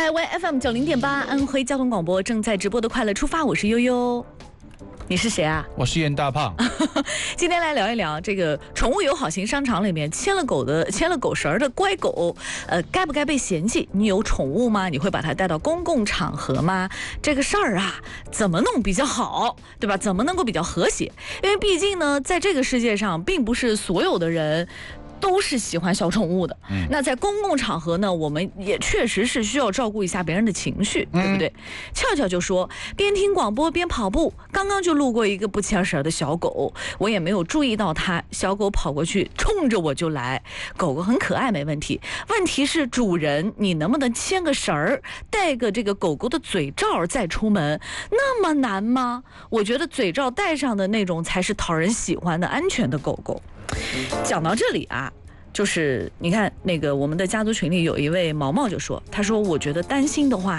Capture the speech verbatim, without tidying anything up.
台湾 F M 九零点八，安徽交通广播正在直播的快乐出发，我是悠悠。你是谁啊？ 我是严大胖。 今天来聊一聊这个宠物友好型商场里面牵了狗的、牵了狗绳的乖狗，呃，该不该被嫌弃？你有宠物吗？你会把它带到公共场合吗？这个事儿啊，怎么弄比较好，对吧？怎么能够比较和谐？因为毕竟呢，在这个世界上，并不是所有的人都是喜欢小宠物的。嗯，那在公共场合呢，我们也确实是需要照顾一下别人的情绪，对不对？嗯、俏俏就说，边听广播边跑步，刚刚就路过一个不牵绳的小狗，我也没有注意到它，小狗跑过去冲着我就来。狗狗很可爱，没问题，问题是主人你能不能牵个绳儿，带个这个狗狗的嘴罩再出门，那么难吗？我觉得嘴罩戴上的那种才是讨人喜欢的安全的狗狗。讲到这里啊，就是你看那个我们的家族群里有一位毛毛就说，他说我觉得担心的话